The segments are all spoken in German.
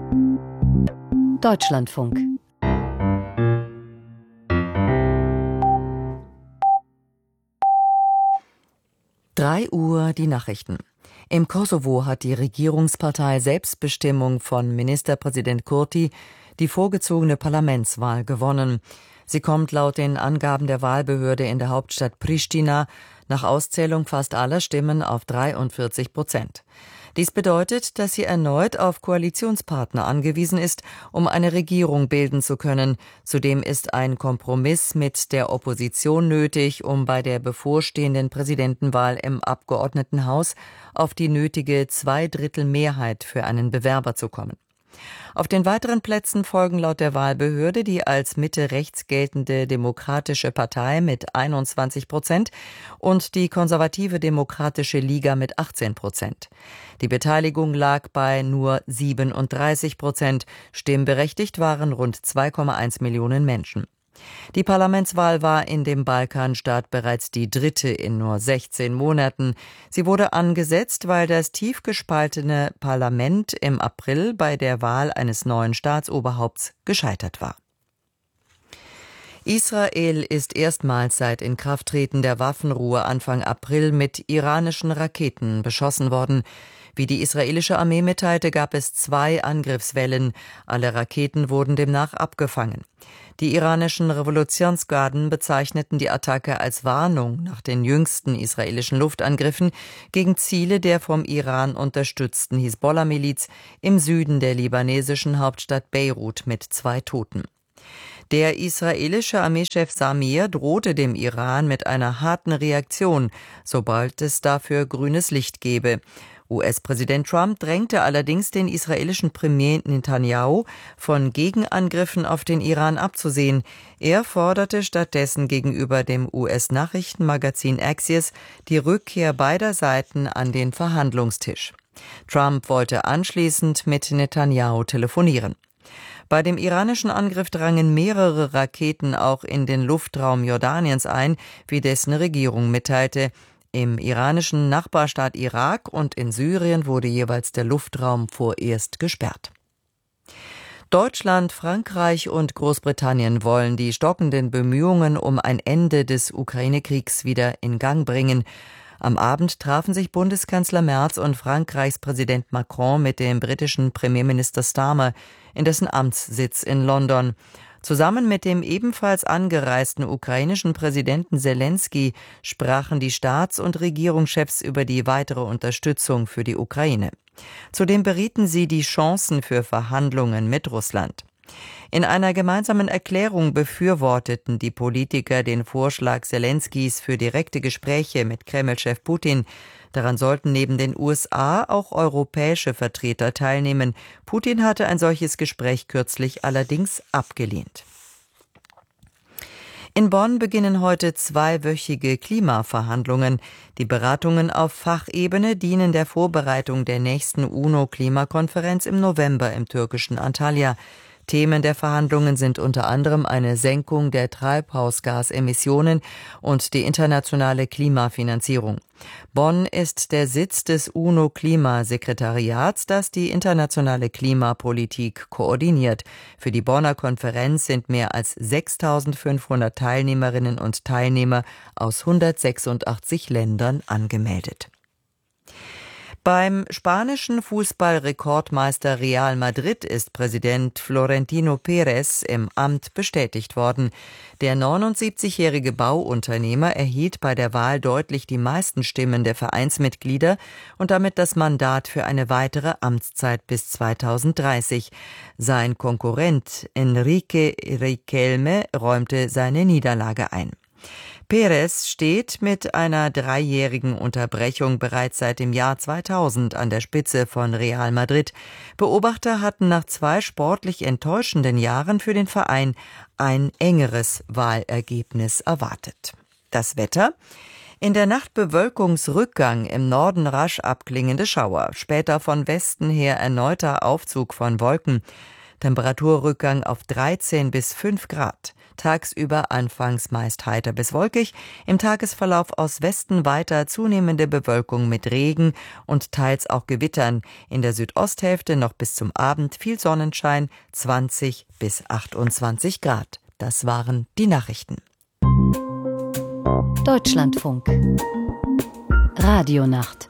Deutschlandfunk. Uhr die Nachrichten. Im Kosovo hat die Regierungspartei Selbstbestimmung von Ministerpräsident Kurti die vorgezogene Parlamentswahl gewonnen. Sie kommt laut den Angaben der Wahlbehörde in der Hauptstadt Pristina nach Auszählung fast aller Stimmen auf 43%. Dies bedeutet, dass sie erneut auf Koalitionspartner angewiesen ist, um eine Regierung bilden zu können. Zudem ist ein Kompromiss mit der Opposition nötig, um bei der bevorstehenden Präsidentenwahl im Abgeordnetenhaus auf die nötige 2/3 Mehrheit für einen Bewerber zu kommen. Auf den weiteren Plätzen folgen laut der Wahlbehörde die als Mitte-rechts geltende Demokratische Partei mit 21% und die konservative Demokratische Liga mit 18%. Die Beteiligung lag bei nur 37%. Stimmberechtigt waren rund 2,1 Millionen Menschen. Die Parlamentswahl war in dem Balkanstaat bereits die dritte in nur 16 Monaten. Sie wurde angesetzt, weil das tief gespaltene Parlament im April bei der Wahl eines neuen Staatsoberhaupts gescheitert war. Israel ist erstmals seit Inkrafttreten der Waffenruhe Anfang April mit iranischen Raketen beschossen worden. Wie die israelische Armee mitteilte, gab es 2 Angriffswellen. Alle Raketen wurden demnach abgefangen. Die iranischen Revolutionsgarden bezeichneten die Attacke als Warnung nach den jüngsten israelischen Luftangriffen gegen Ziele der vom Iran unterstützten Hisbollah-Miliz im Süden der libanesischen Hauptstadt Beirut mit 2 Toten. Der israelische Armeechef Samir drohte dem Iran mit einer harten Reaktion, sobald es dafür grünes Licht gebe. US-Präsident Trump drängte allerdings den israelischen Premier Netanyahu, von Gegenangriffen auf den Iran abzusehen. Er forderte stattdessen gegenüber dem US-Nachrichtenmagazin Axios die Rückkehr beider Seiten an den Verhandlungstisch. Trump wollte anschließend mit Netanyahu telefonieren. Bei dem iranischen Angriff drangen mehrere Raketen auch in den Luftraum Jordaniens ein, wie dessen Regierung mitteilte. Im iranischen Nachbarstaat Irak und in Syrien wurde jeweils der Luftraum vorerst gesperrt. Deutschland, Frankreich und Großbritannien wollen die stockenden Bemühungen um ein Ende des Ukraine-Kriegs wieder in Gang bringen. Am Abend trafen sich Bundeskanzler Merz und Frankreichs Präsident Macron mit dem britischen Premierminister Starmer in dessen Amtssitz in London. Zusammen mit dem ebenfalls angereisten ukrainischen Präsidenten Selenskyj sprachen die Staats- und Regierungschefs über die weitere Unterstützung für die Ukraine. Zudem berieten sie die Chancen für Verhandlungen mit Russland. In einer gemeinsamen Erklärung befürworteten die Politiker den Vorschlag Selenskyjs für direkte Gespräche mit Kreml-Chef Putin. Daran sollten neben den USA auch europäische Vertreter teilnehmen. Putin hatte ein solches Gespräch kürzlich allerdings abgelehnt. In Bonn beginnen heute 2-wöchige Klimaverhandlungen. Die Beratungen auf Fachebene dienen der Vorbereitung der nächsten UNO-Klimakonferenz im November im türkischen Antalya. Themen der Verhandlungen sind unter anderem eine Senkung der Treibhausgasemissionen und die internationale Klimafinanzierung. Bonn ist der Sitz des UNO-Klimasekretariats, das die internationale Klimapolitik koordiniert. Für die Bonner Konferenz sind mehr als 6.500 Teilnehmerinnen und Teilnehmer aus 186 Ländern angemeldet. Beim spanischen Fußballrekordmeister Real Madrid ist Präsident Florentino Pérez im Amt bestätigt worden. Der 79-jährige Bauunternehmer erhielt bei der Wahl deutlich die meisten Stimmen der Vereinsmitglieder und damit das Mandat für eine weitere Amtszeit bis 2030. Sein Konkurrent Enrique Riquelme räumte seine Niederlage ein. Pérez steht mit einer 3-jährigen Unterbrechung bereits seit dem Jahr 2000 an der Spitze von Real Madrid. Beobachter hatten nach 2 sportlich enttäuschenden Jahren für den Verein ein engeres Wahlergebnis erwartet. Das Wetter: In der Nacht Bewölkungsrückgang, im Norden rasch abklingende Schauer, später von Westen her erneuter Aufzug von Wolken. Temperaturrückgang auf 13 bis 5 Grad. Tagsüber anfangs meist heiter bis wolkig, im Tagesverlauf aus Westen weiter zunehmende Bewölkung mit Regen und teils auch Gewittern. In der Südosthälfte noch bis zum Abend viel Sonnenschein, 20 bis 28 Grad. Das waren die Nachrichten. Deutschlandfunk. Radionacht.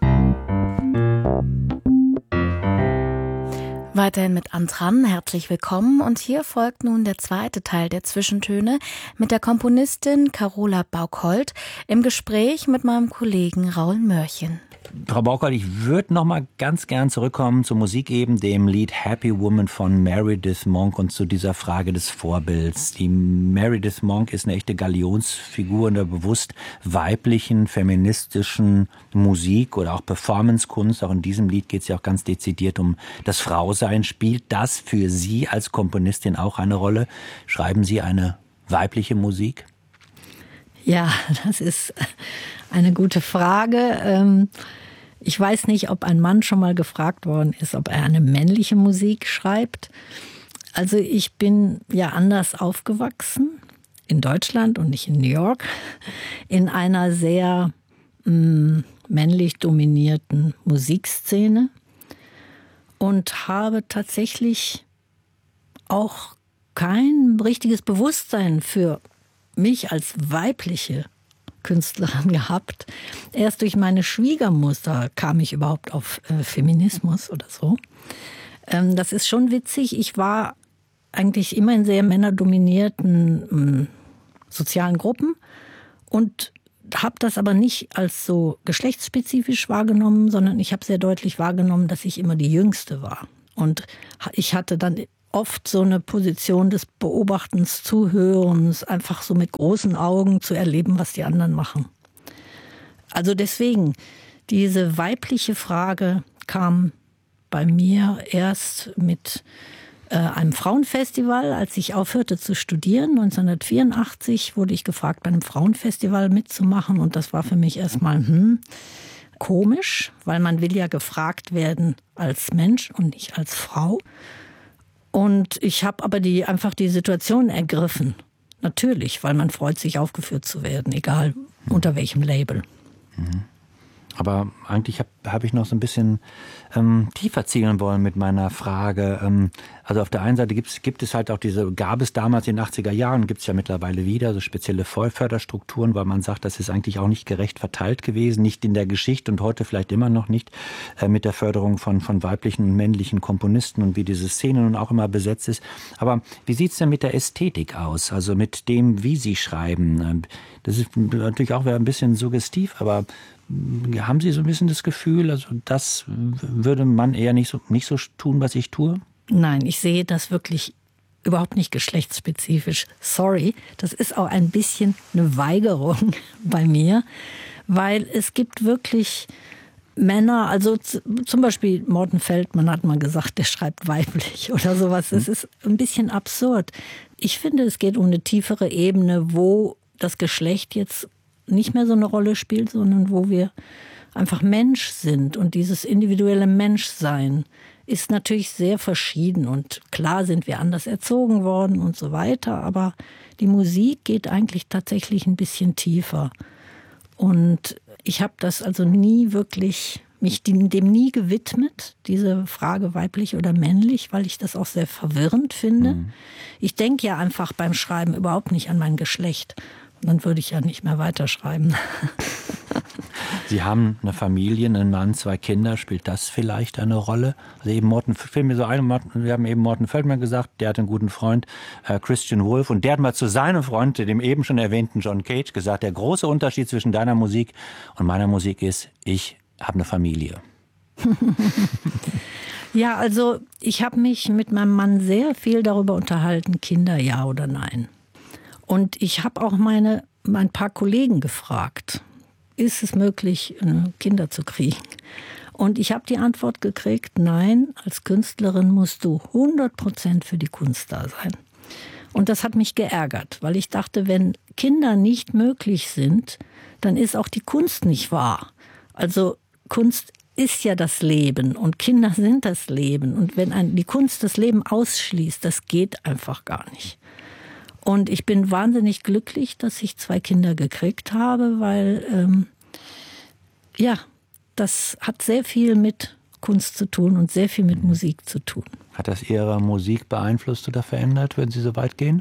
Weiterhin mit Antran, herzlich willkommen. Und hier folgt nun der zweite Teil der Zwischentöne mit der Komponistin Carola Baukholt im Gespräch mit meinem Kollegen Raul Mörchen. Frau Baukholt, ich würde noch mal ganz gern zurückkommen zur Musik eben, dem Lied Happy Woman von Meredith Monk und zu dieser Frage des Vorbilds. Die Meredith Monk ist eine echte Galionsfigur in der bewusst weiblichen, feministischen Musik oder auch Performancekunst. Auch in diesem Lied geht es ja auch ganz dezidiert um das Frausein. Spielt das für Sie als Komponistin auch eine Rolle? Schreiben Sie eine weibliche Musik? Ja, das ist eine gute Frage. Ich weiß nicht, ob ein Mann schon mal gefragt worden ist, ob er eine männliche Musik schreibt. Also ich bin ja anders aufgewachsen in Deutschland und nicht in New York, in einer sehr männlich dominierten Musikszene und habe tatsächlich auch kein richtiges Bewusstsein für mich als weibliche Künstlerin gehabt. Erst durch meine Schwiegermutter kam ich überhaupt auf Feminismus oder so. Das ist schon witzig. Ich war eigentlich immer in sehr männerdominierten sozialen Gruppen und habe das aber nicht als so geschlechtsspezifisch wahrgenommen, sondern ich habe sehr deutlich wahrgenommen, dass ich immer die Jüngste war. Und ich hatte dann oft so eine Position des Beobachtens, Zuhörens, einfach so mit großen Augen zu erleben, was die anderen machen. Also deswegen, diese weibliche Frage kam bei mir erst mit einem Frauenfestival. Als ich aufhörte zu studieren, 1984, wurde ich gefragt, bei einem Frauenfestival mitzumachen. Und das war für mich erstmal komisch, weil man will ja gefragt werden als Mensch und nicht als Frau. Und ich habe aber einfach die Situation ergriffen. Natürlich, weil man freut sich, aufgeführt zu werden, egal unter welchem Label. Aber eigentlich hab ich noch so ein bisschen tiefer zielen wollen mit meiner Frage. Also auf der einen Seite gibt es halt auch gab es damals in den 80er Jahren, gibt es ja mittlerweile wieder so spezielle Vollförderstrukturen, weil man sagt, das ist eigentlich auch nicht gerecht verteilt gewesen, nicht in der Geschichte und heute vielleicht immer noch nicht mit der Förderung von weiblichen und männlichen Komponisten und wie diese Szene nun auch immer besetzt ist. Aber wie sieht's denn mit der Ästhetik aus? Also mit dem, wie Sie schreiben? Das ist natürlich auch wieder ein bisschen suggestiv, aber haben Sie so ein bisschen das Gefühl, also das würde man eher nicht so tun, was ich tue? Nein, ich sehe das wirklich überhaupt nicht geschlechtsspezifisch. Sorry, das ist auch ein bisschen eine Weigerung bei mir, weil es gibt wirklich Männer, also zum Beispiel Morten Feldman hat mal gesagt, der schreibt weiblich oder sowas. Es ist ein bisschen absurd. Ich finde, es geht um eine tiefere Ebene, wo das Geschlecht jetzt nicht mehr so eine Rolle spielt, sondern wo wir einfach Mensch sind. Und dieses individuelle Menschsein ist natürlich sehr verschieden. Und klar sind wir anders erzogen worden und so weiter. Aber die Musik geht eigentlich tatsächlich ein bisschen tiefer. Und ich habe das also nie wirklich, mich dem nie gewidmet, diese Frage weiblich oder männlich, weil ich das auch sehr verwirrend finde. Ich denke ja einfach beim Schreiben überhaupt nicht an mein Geschlecht. Dann würde ich ja nicht mehr weiterschreiben. Sie haben eine Familie, einen Mann, 2 Kinder. Spielt das vielleicht eine Rolle? Also eben wir haben eben Morten Feldman gesagt, der hat einen guten Freund, Christian Wolff. Und der hat mal zu seinem Freund, dem eben schon erwähnten John Cage, gesagt, der große Unterschied zwischen deiner Musik und meiner Musik ist, ich habe eine Familie. Ja, also ich habe mich mit meinem Mann sehr viel darüber unterhalten, Kinder ja oder nein. Und ich habe auch ein paar Kollegen gefragt, ist es möglich, Kinder zu kriegen? Und ich habe die Antwort gekriegt, nein, als Künstlerin musst du 100% für die Kunst da sein. Und das hat mich geärgert, weil ich dachte, wenn Kinder nicht möglich sind, dann ist auch die Kunst nicht wahr. Also Kunst ist ja das Leben und Kinder sind das Leben. Und wenn die Kunst das Leben ausschließt, das geht einfach gar nicht. Und ich bin wahnsinnig glücklich, dass ich 2 Kinder gekriegt habe, weil das hat sehr viel mit Kunst zu tun und sehr viel mit Musik zu tun. Hat das Ihre Musik beeinflusst oder verändert, wenn Sie so weit gehen?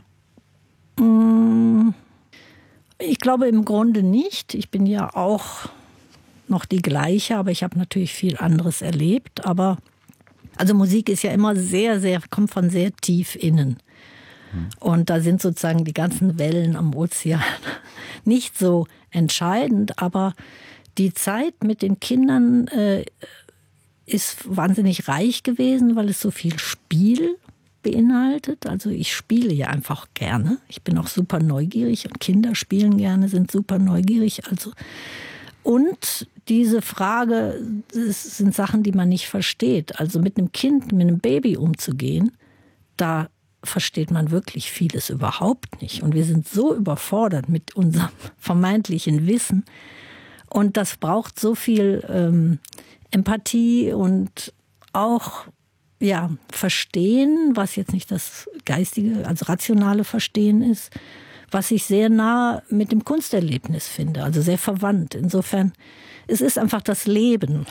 Ich glaube im Grunde nicht. Ich bin ja auch noch die gleiche, aber ich habe natürlich viel anderes erlebt. Aber also Musik ist ja immer kommt von sehr tief innen. Und da sind sozusagen die ganzen Wellen am Ozean nicht so entscheidend. Aber die Zeit mit den Kindern ist wahnsinnig reich gewesen, weil es so viel Spiel beinhaltet. Also ich spiele ja einfach gerne. Ich bin auch super neugierig und Kinder spielen gerne, sind super neugierig. Und diese Frage, das sind Sachen, die man nicht versteht. Also mit einem Kind, mit einem Baby umzugehen, da versteht man wirklich vieles überhaupt nicht. Und wir sind so überfordert mit unserem vermeintlichen Wissen. Und das braucht so viel Empathie und auch Verstehen, was jetzt nicht das geistige, also rationale Verstehen ist, was ich sehr nah mit dem Kunsterlebnis finde, also sehr verwandt. Insofern, es ist einfach das Leben.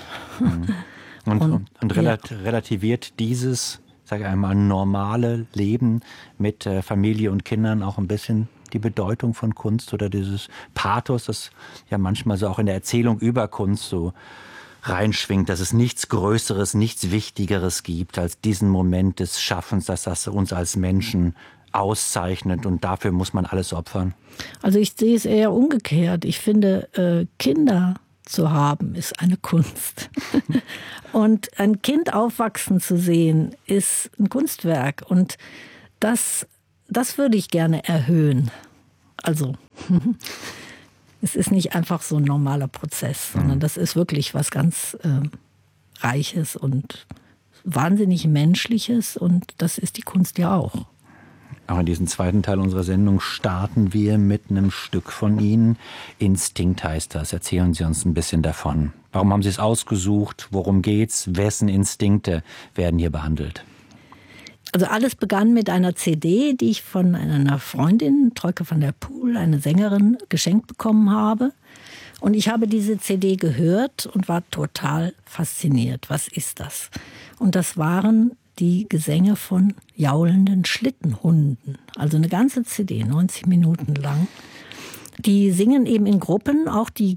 Und relativiert dieses, sage ich einmal, normale Leben mit Familie und Kindern auch ein bisschen die Bedeutung von Kunst oder dieses Pathos, das ja manchmal so auch in der Erzählung über Kunst so reinschwingt, dass es nichts Größeres, nichts Wichtigeres gibt als diesen Moment des Schaffens, dass das uns als Menschen auszeichnet und dafür muss man alles opfern? Also ich sehe es eher umgekehrt. Ich finde, Kinder zu haben ist eine Kunst. Und ein Kind aufwachsen zu sehen, ist ein Kunstwerk. Und das würde ich gerne erhöhen. Also es ist nicht einfach so ein normaler Prozess, sondern das ist wirklich was ganz Reiches und wahnsinnig Menschliches. Und das ist die Kunst ja auch. Auch in diesem zweiten Teil unserer Sendung starten wir mit einem Stück von Ihnen. Instinkt heißt das. Erzählen Sie uns ein bisschen davon. Warum haben Sie es ausgesucht? Worum geht's? Wessen Instinkte werden hier behandelt? Also alles begann mit einer CD, die ich von einer Freundin, Troike van der Poel, eine Sängerin, geschenkt bekommen habe. Und ich habe diese CD gehört und war total fasziniert. Was ist das? Und das waren die Gesänge von jaulenden Schlittenhunden. Also eine ganze CD, 90 Minuten lang. Die singen eben in Gruppen, auch die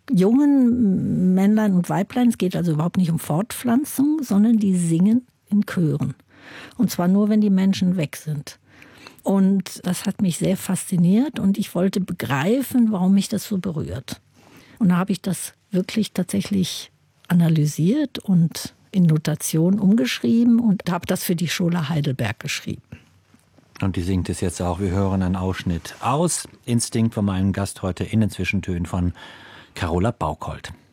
jungen Männlein und Weiblein. Es geht also überhaupt nicht um Fortpflanzung, sondern die singen in Chören. Und zwar nur, wenn die Menschen weg sind. Und das hat mich sehr fasziniert und ich wollte begreifen, warum mich das so berührt. Und da habe ich das wirklich tatsächlich analysiert und in Notation umgeschrieben und habe das für die Schola Heidelberg geschrieben. Und die singt es jetzt auch. Wir hören einen Ausschnitt aus Instinkt von meinem Gast heute in den Zwischentönen von Carola Baukholt.